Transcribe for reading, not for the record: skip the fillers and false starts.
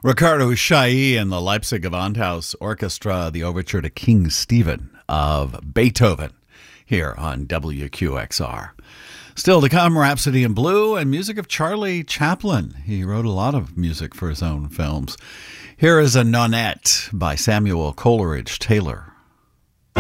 Ricardo Chailly and the Leipzig Gewandhaus Orchestra, the overture to King Stephen of Beethoven, here on WQXR. Still to come, Rhapsody in Blue and music of Charlie Chaplin. He wrote a lot of music for his own films. Here is a Nonette by Samuel Coleridge Taylor.